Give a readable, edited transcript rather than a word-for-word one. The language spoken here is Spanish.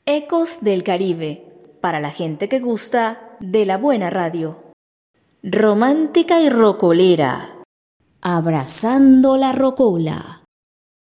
Ecos del Caribe, para la gente que gusta de la buena radio. Romántica y rocolera, abrazando la rocola.